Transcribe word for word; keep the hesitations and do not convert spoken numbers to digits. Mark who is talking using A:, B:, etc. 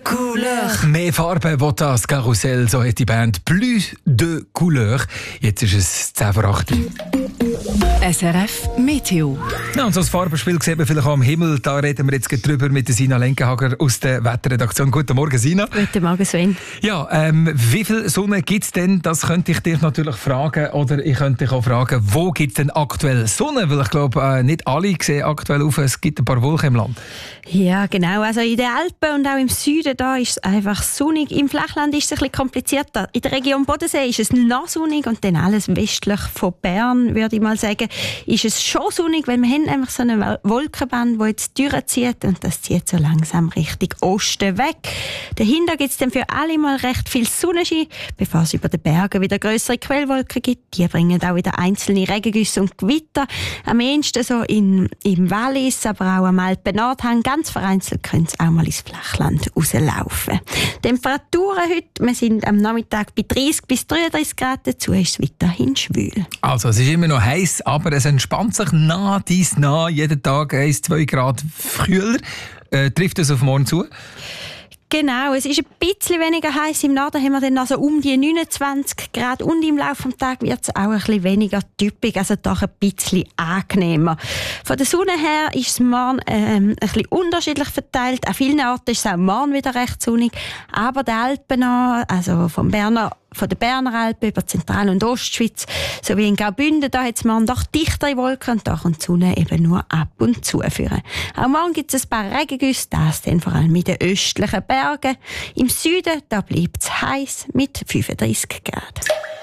A: Couleur. Mehr Farben will das Karussell, so hat die Band Plus de Couleur. Jetzt ist es zehn vor acht.
B: S R F Meteo.
A: Ja, und so ein Farbenspiel sehen wir vielleicht auch am Himmel. Da reden wir jetzt gleich drüber mit der Sina Lenkenhager aus der Wetterredaktion. Guten Morgen, Sina.
C: Guten Morgen, Sven.
A: Ja, ähm, wie viel Sonne gibt es denn? Das könnte ich dich natürlich fragen. Oder ich könnte dich auch fragen, wo gibt es denn aktuell Sonne? Weil ich glaube, äh, nicht alle sehen aktuell auf. Es gibt ein paar Wolken im Land.
C: Ja, genau. Also in den Alpen und auch im Süden da ist es einfach sonnig. Im Flachland ist es ein bisschen komplizierter. In der Region Bodensee ist es noch sonnig und dann alles westlich von Bern, würde ich mal sagen, ist es schon sonnig, weil wir haben einfach so eine Wolkenband, die jetzt durchzieht und das zieht so langsam Richtung Osten weg. Dahinter gibt es dann für alle mal recht viel Sonnenschein, bevor es über den Bergen wieder grössere Quellwolken gibt. Die bringen auch wieder einzelne Regengüsse und Gewitter. Am ehesten so in, im Wallis, aber auch am Alpen-Nordhang. Ganz vereinzelt können es auch mal ins Flachland rauslaufen. Temperaturen heute, wir sind am Nachmittag bei dreißig bis dreiunddreißig Grad, dazu ist es weiterhin schwül.
A: Also es ist immer noch heiß, aber es entspannt sich nah dies nah. Jeden Tag eins bis zwei Grad kühler. Äh, trifft es auf morgen zu?
C: Genau, es ist ein bisschen weniger heiß. Im Norden haben wir dann also um die neunundzwanzig Grad und im Laufe des Tages wird es auch ein bisschen weniger typisch, also doch ein bisschen angenehmer. Von der Sonne her ist es morgen ähm, ein bisschen unterschiedlich verteilt. An vielen Orten ist es auch morgen wieder recht sonnig, aber die Alpen an, also vom Berner von den Berner Alpen über Zentral- und Ostschweiz sowie in Graubünden, da hat es morgen doch dichtere Wolken und da kommt die Sonne eben nur ab und zu führen. Auch morgen gibt es ein paar Regengüsse, das dann vor allem in den östlichen Bergen. Im Süden, da bleibt es heiß mit fünfunddreißig Grad.